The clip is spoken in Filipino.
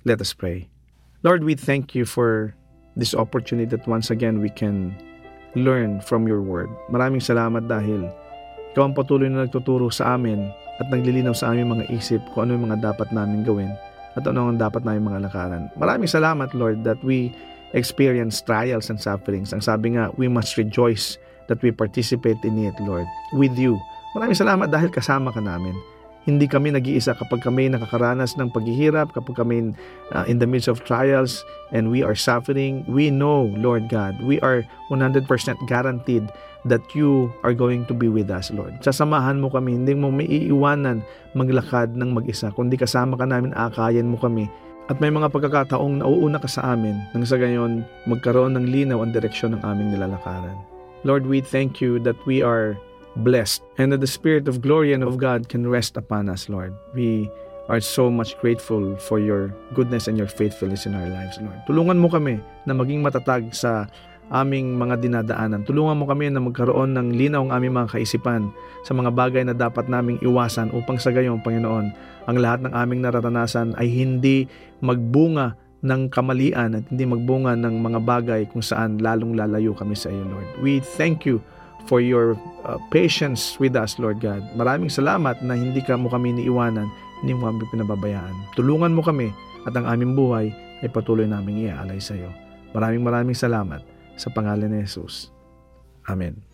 Let us pray. Lord, we thank you for this opportunity that once again we can learn from your word. Maraming salamat dahil ikaw ang patuloy na nagtuturo sa amin at naglilinaw sa aming mga isip kung ano yung mga dapat namin gawin at ano ang dapat namin mga lakaran. Maraming salamat, Lord, that we experience trials and sufferings. Ang sabi nga, we must rejoice that we participate in it, Lord, with you. Maraming salamat dahil kasama ka namin. Hindi kami nag-iisa kapag kami nakakaranas ng paghihirap, kapag kami in the midst of trials and we are suffering. We know, Lord God, we are 100% guaranteed that you are going to be with us, Lord. Sasamahan mo kami, hindi mo may iiwanan maglakad ng mag-isa, kundi kasama ka namin, aakayan mo kami. At may mga pagkakataong nauuna ka sa amin, nang sa gayon magkaroon ng linaw ang direksyon ng aming nilalakaran. Lord, we thank you that we are blessed and that the Spirit of glory and of God can rest upon us, Lord. We are so much grateful for your goodness and your faithfulness in our lives, Lord. Tulungan mo kami na maging matatag sa aming mga dinadaanan. Tulungan mo kami na magkaroon ng linaw ang aming mga kaisipan sa mga bagay na dapat naming iwasan upang sa gayon, Panginoon, ang lahat ng aming nararanasan ay hindi magbunga ng kamalian at hindi magbunga ng mga bagay kung saan lalong lalayo kami sa iyo, Lord. We thank you for your patience with us, Lord God. Maraming salamat na hindi ka mo kami iniiwanan, hindi mo kami pinababayaan. Tulungan mo kami at ang aming buhay ay patuloy naming iaalay sa iyo. Maraming salamat sa pangalan ni Jesus. Amen.